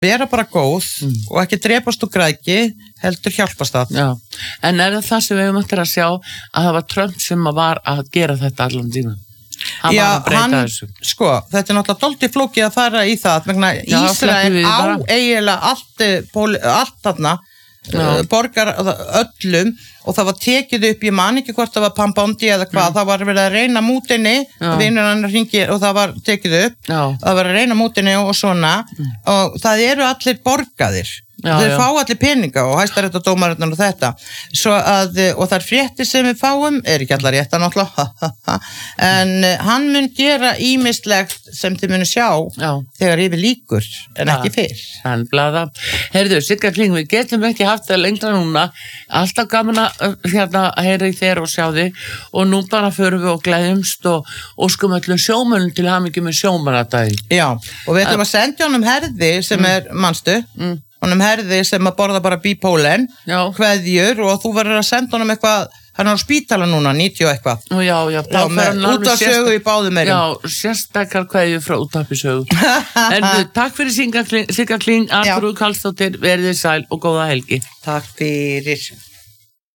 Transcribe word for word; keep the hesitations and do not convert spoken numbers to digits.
vera bara góð mm. og ekki drepast og græki, heldur hjálpast það. Já, en er það það sem við höfum eftir að sjá að það var Trump sem var að gera þetta allan tíma? Hann Já, var að breyta hann, þessu. Sko, þetta er náttúrulega dálítið flókið að fara í það, vegna Já, Ísrael á bara. eiginlega allt, allt þarna, uh, borgar öllum og það var tekið upp, ég man ekki hvort það var Pambondi eða hvað, mm. það var verið að reyna mútinni, vinur hann ringi og það var tekið upp, Já. það var að reyna mútinni og svona mm. og það eru allir borgaðir. Já, þau já. Fá allir peninga og hæstaréttardómararnir og þetta svo að, og þær fréttir sem við fáum er ekki allar rétta náttúrulega en hann mun gera ýmislegt sem þið munu sjá já. Þegar yfir líkur en ja, ekki fyrr hann blaða, heyrðu Sigga Kling við getum ekki haft það lengra núna alltaf gaman að hérna heyra í þér og sjá þig og nú bara förum við og gleðumst og óskum öllum sjómönnum til hamingju með sjómannadaginn. Já, og við ætlum að senda honum Herði sem mm. er, manstu mm. honum Herði sem að borða bara bípólen kveðjur og þú verður að senda honum eitthvað hann er á spítala núna, níutíu og eitthvað Nú, já, já, já með, út af sögu í báðum meirum já, sérstakar kveðjur frá út af sögu en takk fyrir Sigga Kling, Sigga Kling Arnþrúður Karlsdóttir, verið sæl og góða helgi takk fyrir